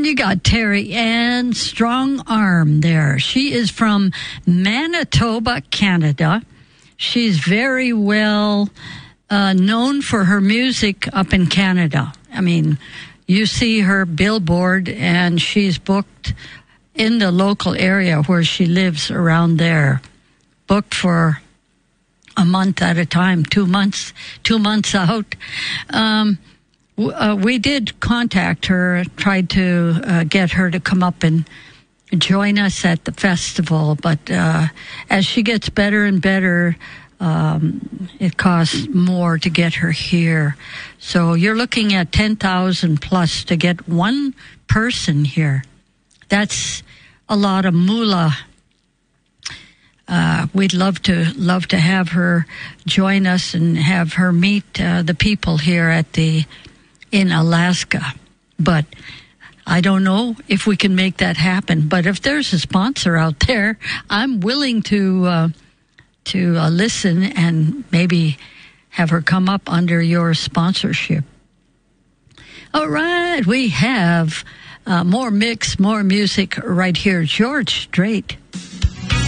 And you got Terry Ann Strong Arm there. She is from Manitoba, Canada. She's very well known for her music up in Canada. I mean, you see her billboard, and she's booked in the local area where she lives around there. Booked for a month at a time, 2 months out. We did contact her, tried to get her to come up and join us at the festival, but as she gets better and better, it costs more to get her here. So you're looking at 10,000 plus to get one person here. That's a lot of moolah. We'd love to have her join us and have her meet the people here in Alaska. But I don't know if we can make that happen. But if there's a sponsor out there, I'm willing to listen and maybe have her come up under your sponsorship. All right, we have more mix, more music right here. George Strait.